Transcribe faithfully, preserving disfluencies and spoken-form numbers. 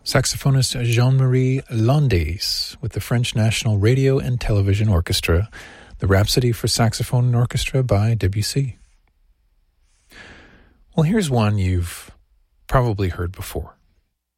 saxophonist Jean-Marie Landes with the French National Radio and Television Orchestra, the Rhapsody for Saxophone and Orchestra by Debussy. Well, here's one you've probably heard before.